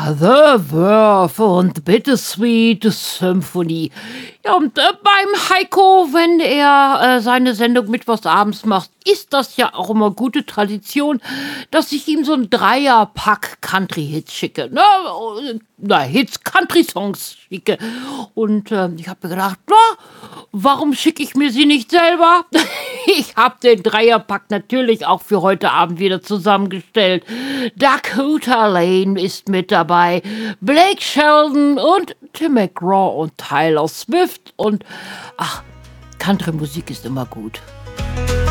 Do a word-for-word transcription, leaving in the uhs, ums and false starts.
The Verve und Bittersweet Symphony. Ja, und äh, beim Heiko, wenn er äh, seine Sendung mittwochsabends macht, ist das ja auch immer gute Tradition, dass ich ihm so ein Dreierpack Country-Hits schicke. Ne? Na, Hits, Country-Songs schicke. Und äh, ich habe mir gedacht, na, warum schicke ich mir sie nicht selber? Ich habe den Dreierpack natürlich auch für heute Abend wieder zusammengestellt. Dakota Lane ist mit dabei, Blake Shelton und Tim McGraw und Tyler Swift. Und ach, Country-Musik ist immer gut.